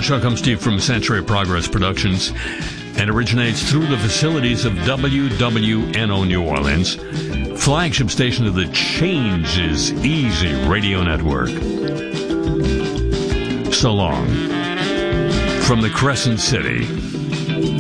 the show comes to you from Century Progress Productions and originates through the facilities of WWNO New Orleans, flagship station of the Change is Easy radio network. So long from the Crescent City.